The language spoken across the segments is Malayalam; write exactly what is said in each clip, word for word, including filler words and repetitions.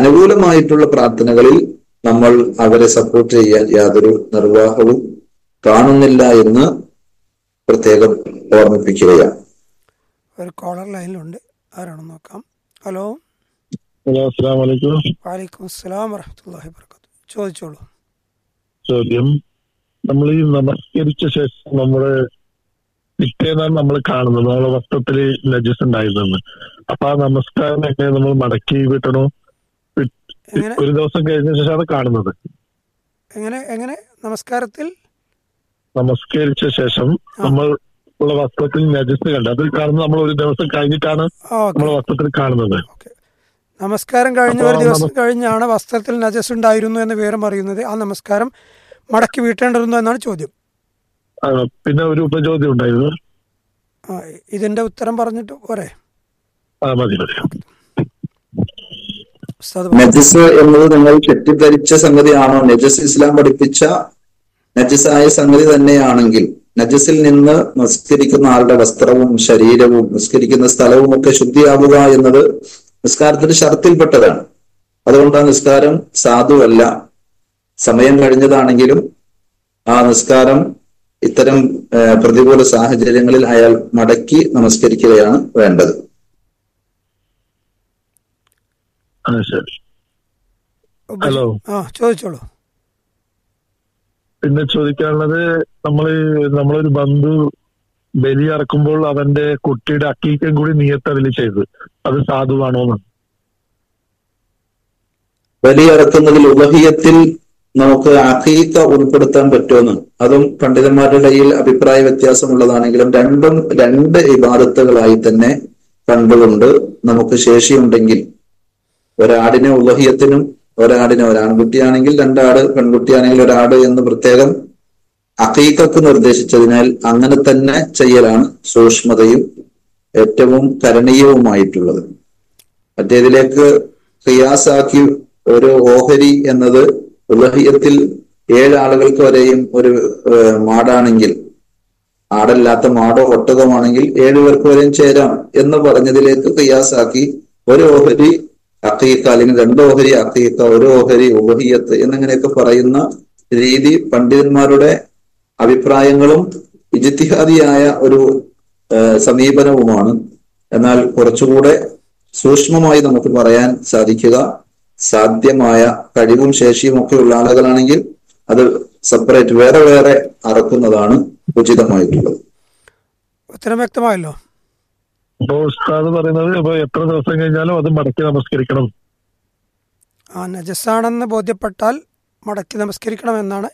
അനുകൂലമായിട്ടുള്ള പ്രാർത്ഥനകളിൽ നമ്മൾ അവരെ സപ്പോർട്ട് ചെയ്യാൻ യാതൊരു നിർവാഹവും കാണുന്നില്ല എന്ന് പ്രത്യേകം ഓർമ്മിപ്പിക്കുകയാണ്. ഒരു കോളർ ലൈനിലുണ്ട്, ആരാണെന്ന് നോക്കാം. ഹലോ. ഹലോ, അസ്സലാമു അലൈക്കും. വലൈക്കും അസ്സലാം വറഹ്മത്തുള്ളാഹി വബറകാതുഹു. ചോദിച്ചോളൂ. ചോദ്യം, നമ്മൾ ഈ നമസ്കരിച്ച ശേഷം നമ്മുടെ പിറ്റേന്നാണ് നമ്മൾ കാണുന്നത് നമ്മളെ വസ്ത്രത്തില് നജസ് ഉണ്ടായിരുന്നെന്ന്. അപ്പൊ ആ നമസ്കാരം എങ്ങനെ നമ്മൾ മടക്കി വിട്ടണോ? ഒരു ദിവസം കഴിഞ്ഞ ശേഷമാണ് കാണുന്നത്. എങ്ങനെ എങ്ങനെ നമസ്കാരത്തിൽ നമസ്കരിച്ച ശേഷം നമ്മൾ ഉള്ള വസ്ത്രത്തിൽ നജസ് കണ്ട് അത് കാണുന്നത് നമ്മൾ ഒരു ദിവസം കഴിഞ്ഞിട്ടാണ് നമ്മളെ വസ്ത്രത്തിൽ കാണുന്നത്. നമസ്കാരം കഴിഞ്ഞ ഒരു ദിവസം കഴിഞ്ഞാണ് വസ്ത്രത്തിൽ നജസ് ഉണ്ടായിരുന്നു എന്ന് വിവരം അറിയുന്നത്. ആ നമസ്കാരം മടക്കി വീട്ടേണ്ടിരുന്നു എന്നാണ് ചോദ്യം. പിന്നെ ഒരു ഉപചോദ്യം ഉണ്ടായിരുന്നു. ഇതിന്റെ ഉത്തരം പറഞ്ഞിട്ട് പോരെ? നജസ് എന്നത് നിങ്ങൾ തെറ്റിദ്ധരിച്ച സംഗതിയാണോ? നജസ് ഇസ്ലാം പഠിപ്പിച്ച നജസായ സംഗതി തന്നെയാണെങ്കിൽ നജസിൽ നിന്ന് നിസ്കരിക്കുന്ന ആളുടെ വസ്ത്രവും ശരീരവും നിസ്കരിക്കുന്ന സ്ഥലവും ഒക്കെ ശുദ്ധിയാവുക എന്നത് നിസ്കാരത്തിന്റെ ഷർത്തിൽപ്പെട്ടതാണ്. അതുകൊണ്ട് ആ നിസ്കാരം സാധുവല്ല. സമയം കഴിഞ്ഞതാണെങ്കിലും ആ നിസ്കാരം ഇത്തരം പ്രതികൂല സാഹചര്യങ്ങളിൽ അയാൾ മടക്കി നമസ്കരിക്കുകയാണ് വേണ്ടത്. ഹലോ, ചോദിച്ചോളൂ. പിന്നെ ചോദിക്കാനുള്ളത്, നമ്മള് നമ്മളൊരു ബന്ധു ബലി ഇറക്കുമ്പോൾ അവന്റെ കുട്ടിയുടെ അക്കീക്കം കൂടി നിയത്ത് അതിൽ ചെയ്ത് അത് സാധുവാണോന്ന്? ബലി ഇറക്കുന്നതിൽ ഉലഹിയത്തിൽ നമുക്ക് അഖീഖ ഉൾപ്പെടുത്താൻ പറ്റുമെന്ന് അതും പണ്ഡിതന്മാരുടെ കയ്യിൽ അഭിപ്രായ വ്യത്യാസമുള്ളതാണെങ്കിലും രണ്ടും രണ്ട് ഇബാദത്തുകളായി തന്നെ കണ്ടുകൊണ്ട് നമുക്ക് ശേഷിയുണ്ടെങ്കിൽ ഒരാടിനെ ഉലഹിയത്തിനും ഒരാടിനെ ഒരാൺകുട്ടിയാണെങ്കിൽ രണ്ടാട്, പെൺകുട്ടിയാണെങ്കിൽ ഒരാട് എന്ന് പ്രത്യേകം അഖീഖക്ക് നിർദ്ദേശിച്ചതിനാൽ അങ്ങനെ തന്നെ ചെയ്യലാണ് സൂക്ഷ്മതയും ഏറ്റവും കരണീയവുമായിട്ടുള്ളത്. മറ്റേതിലേക്ക് ഖിയാസാക്കി ഒരു ഓഹരി എന്നത് ഉലഹിയത്തിൽ ഏഴ് ആളുകൾക്ക് വരെയും ഒരു മാടാണെങ്കിൽ, ആടല്ലാത്ത മാടോ ഒട്ടകമാണെങ്കിൽ ഏഴു പേർക്ക് വരെയും ചേരാം എന്ന് പറഞ്ഞതിലേക്ക് ഖിയാസാക്കി ഒരു ഓഹരി അഖീഖ അല്ലെങ്കിൽ രണ്ട് ഓഹരി അഖീഖ, ഒരു ഓഹരി ഉലഹിയത്ത് എന്നിങ്ങനെയൊക്കെ പറയുന്ന രീതി പണ്ഡിതന്മാരുടെ അഭിപ്രായങ്ങളും ഇജ്തിഹാദിയായ ഒരു സമീപനവുമാണ്. എന്നാൽ കുറച്ചുകൂടെ സൂക്ഷ്മമായി നമുക്ക് പറയാൻ സാധിക്കുക, സാധ്യമായ കഴിവും ശേഷിയും ഒക്കെ ഉള്ള ആളുകളാണെങ്കിൽ അത് സെപ്പറേറ്റ് വേറെ വേറെ അറക്കുന്നതാണ് ഉചിതമായിട്ടുള്ളത്. ഉത്തരം വ്യക്തമായല്ലോ. അപ്പോ ഉസ്താദ് പറയുന്നത് ഇപ്പൊ എത്ര ദിവസം കഴിഞ്ഞാലും അത് മടക്കി നമസ്കരിക്കണം. ആ നജസാണെന്ന് ബോധ്യപ്പെട്ടാൽ മടക്കി നമസ്കരിക്കണം എന്നാണ്.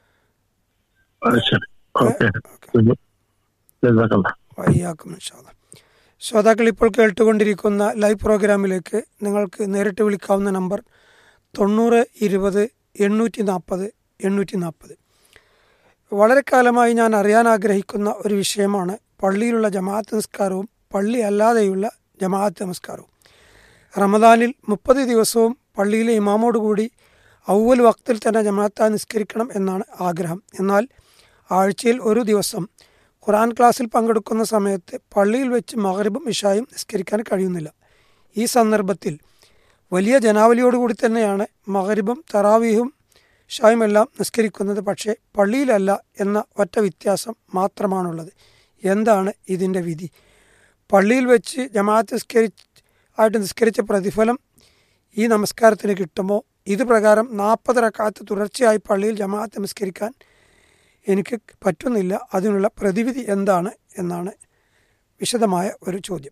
ശ്രോതാക്കൾ ഇപ്പോൾ കേട്ടുകൊണ്ടിരിക്കുന്ന ലൈവ് പ്രോഗ്രാമിലേക്ക് നിങ്ങൾക്ക് നേരിട്ട് വിളിക്കാവുന്ന നമ്പർ തൊണ്ണൂറ് ഇരുപത് എണ്ണൂറ്റി നാൽപ്പത് എണ്ണൂറ്റി നാൽപ്പത്. വളരെ കാലമായി ഞാൻ അറിയാൻ ആഗ്രഹിക്കുന്ന ഒരു വിഷയമാണ് പള്ളിയിലുള്ള ജമാഅത്ത് നിസ്കാരവും പള്ളി അല്ലാതെയുള്ള ജമാഅത്ത് നമസ്കാരവും. റമദാനിൽ മുപ്പത് ദിവസവും പള്ളിയിലെ ഇമാമോടുകൂടി അവ്വൽ വക്തിൽ തന്നെ ജമാഅത്തായി നിസ്കരിക്കണം എന്നാണ് ആഗ്രഹം. എന്നാൽ ആഴ്ചയിൽ ഒരു ദിവസം ഖുർആൻ ക്ലാസ്സിൽ പങ്കെടുക്കുന്ന സമയത്ത് പള്ളിയിൽ വെച്ച് മഗ്രിബും ഇശായും നിസ്കരിക്കാൻ കഴിയുന്നില്ല. ഈ സന്ദർഭത്തിൽ വലിയ ജനാവലിയോടുകൂടി തന്നെയാണ് മഗ്രിബും തറാവീഹും ഇശായും എല്ലാം നിസ്കരിക്കുന്നത്. പക്ഷേ പള്ളിയിലല്ല എന്ന ഒറ്റ വ്യത്യാസം മാത്രമാണുള്ളത്. എന്താണ് ഇതിൻ്റെ വിധി? പള്ളിയിൽ വെച്ച് ജമാഅത്ത് നിസ്കരി ആയിട്ട് നിസ്കരിച്ച പ്രതിഫലം ഈ നമസ്കാരത്തിന് കിട്ടുമോ? ഇത് പ്രകാരം നാൽപ്പത് റക്അത്ത് തുടർച്ചയായി പള്ളിയിൽ ജമാഅത്ത് നിസ്കരിക്കാൻ എനിക്ക് പറ്റുന്നില്ല. അതിനുള്ള പ്രതിവിധി എന്താണ് എന്നാണ് വിശദമായ ഒരു ചോദ്യം.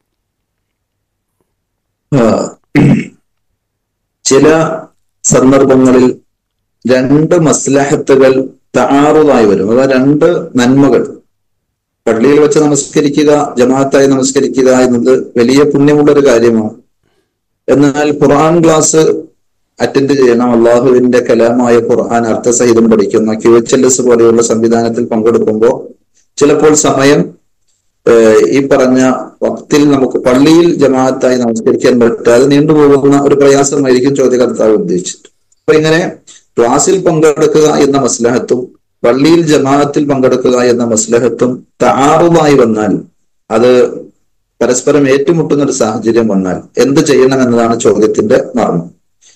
ചില സന്ദർഭങ്ങളിൽ രണ്ട് മസ്ലഹത്തുകൾ തആറുദായി വരും. അതായത് രണ്ട് നന്മകൾ, പള്ളിയിൽ വെച്ച് നമസ്കരിക്കുക, ജമാഅത്തായി നമസ്കരിക്കുക എന്നത് വലിയ പുണ്യമുള്ളൊരു കാര്യമാണ്. എന്നാൽ ഖുർആൻ ക്ലാസ് അറ്റൻഡ് ചെയ്യണം, അള്ളാഹുവിന്റെ കലാമായ ഖുർആൻ അർത്ഥസഹിതം പഠിക്കുന്ന ക്യു എച്ച് എൽ എസ് പോലെയുള്ള സംവിധാനത്തിൽ പങ്കെടുക്കുമ്പോൾ ചിലപ്പോൾ സമയം ഈ പറഞ്ഞ വക്തിൽ നമുക്ക് പള്ളിയിൽ ജമാഅത്തായി നമസ്കരിക്കാൻ പറ്റാതെ നീണ്ടുപോകുന്ന ഒരു പ്രയാസമായിരിക്കും ചോദ്യകർത്താവ് ഉദ്ദേശിച്ചത്. അപ്പൊ ഇങ്ങനെ ക്ലാസ്സിൽ പങ്കെടുക്കുക എന്ന മസ്ലഹത്തും പള്ളിയിൽ ജമാഅത്തിൽ പങ്കെടുക്കുക എന്ന മസ്ലഹത്തും തആറുദായി വന്നാൽ, അത് പരസ്പരം ഏറ്റുമുട്ടുന്ന ഒരു സാഹചര്യം വന്നാൽ എന്ത് ചെയ്യണം എന്നതാണ് ചോദ്യത്തിന്റെ മർമ്മം.